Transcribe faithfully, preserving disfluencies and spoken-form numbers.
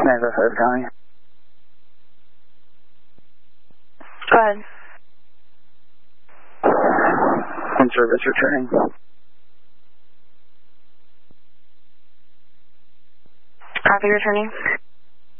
Niagara Falls County. Go ahead. In service returning. Copy returning.